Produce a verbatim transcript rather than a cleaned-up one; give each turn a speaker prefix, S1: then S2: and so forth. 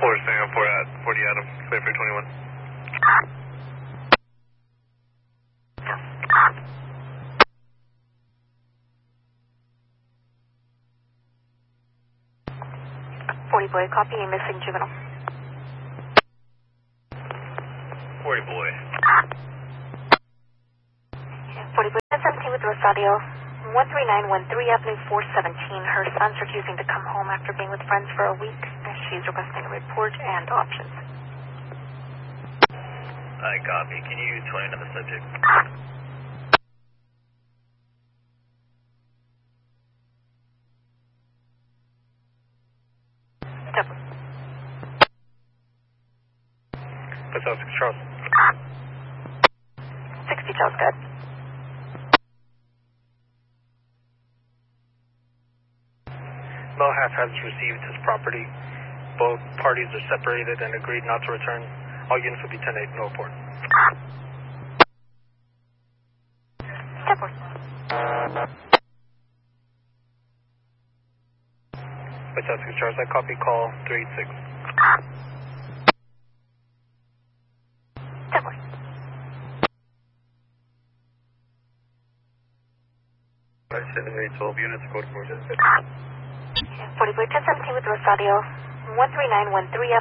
S1: Four staying on four at forty Adam, clear for twenty-one.
S2: forty boy, copy, missing juvenile.
S1: forty boy.
S2: forty boy, seventeen with Rosario, one three nine one three Avenue four seventeen. Her son's refusing to come home after being with friends for a week. She's requesting a report and options.
S1: I copy. Can you twenty on the subject?
S2: Step.
S1: What's up, six Charles?
S2: sixty Charles, good.
S3: Mohaff has received his property. Both parties are separated and agreed not to return. All units will be ten eight, no report.
S2: Step one.
S3: What's up, six Charles? I copy call three eight six.
S2: Step one.
S1: seven eight twelve units, code four.
S2: forty boy, ten seventeen with Rosario, one three nine one three